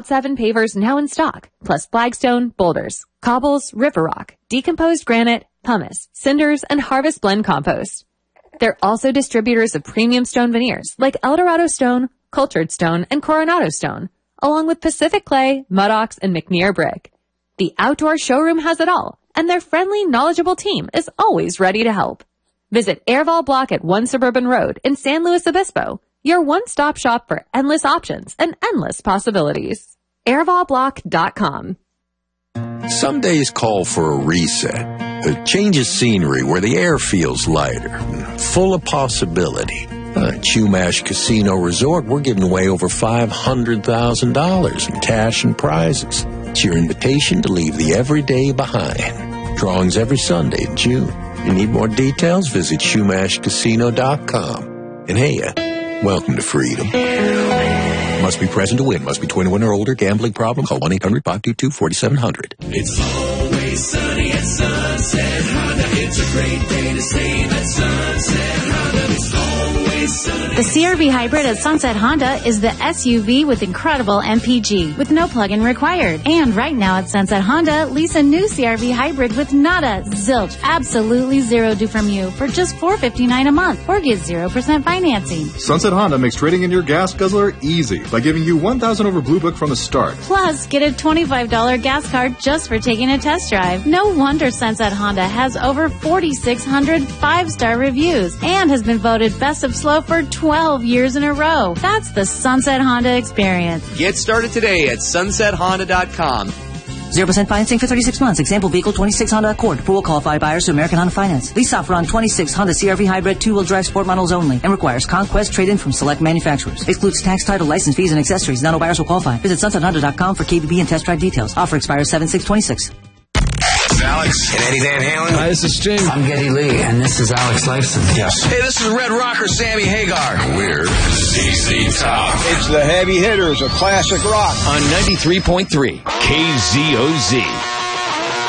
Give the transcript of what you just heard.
7 pavers now in stock, plus flagstone, boulders, cobbles, river rock, decomposed granite, pumice, cinders, and harvest blend compost. They're also distributors of premium stone veneers like Eldorado Stone, Cultured Stone, and Coronado Stone, along with Pacific Clay, Mudox, and McNear Brick. The outdoor showroom has it all, and their friendly, knowledgeable team is always ready to help. Visit Airval Block at 1 Suburban Road in San Luis Obispo, your one-stop shop for endless options and endless possibilities. Airvalblock.com. Some days call for a reset, a change of scenery where the air feels lighter, full of possibility. At Chumash Casino Resort, we're giving away over $500,000 in cash and prizes. It's your invitation to leave the everyday behind. Drawings every Sunday in June. You need more details? Visit SchumashCasino.com. And hey, welcome to freedom. Must be present to win. Must be 21 or older. Gambling problem? Call 1-800-522-4700. It's always sunny at Sunset Honda. It's a great day to save at Sunset Honda. It's always sunny. The CR-V Hybrid at Sunset Honda is the SUV with incredible MPG, with no plug-in required. And right now at Sunset Honda, lease a new CR-V Hybrid with nada, zilch, absolutely zero due from you for just $459 a month, or get 0% financing. Sunset Honda makes trading in your gas guzzler easy by giving you $1,000 over Blue Book from the start. Plus, get a $25 gas card just for taking a test drive. No wonder Sunset Honda has over 4,600 5-star reviews and has been voted Best of Slow for 12 years in a row. That's the Sunset Honda experience. Get started today at sunsethonda.com. 0% financing for 36 months. Example vehicle 26 Honda Accord. Approval qualified buyers to American Honda Finance. Lease offer on 26 Honda CR-V Hybrid 2-wheel drive sport models only and requires Conquest trade-in from select manufacturers. Excludes tax, title, license fees, and accessories. Not all buyers will qualify. Visit sunsethonda.com for KBB and test drive details. Offer expires 7/6/26. Alex and Eddie Van Halen. Hi, this is Stu. I'm Geddy Lee, and this is Alex Lifeson. Yes. Hey, this is Red Rocker Sammy Hagar. We're ZZ Top. It's the Heavy Hitters of classic rock On 93.3 KZOZ.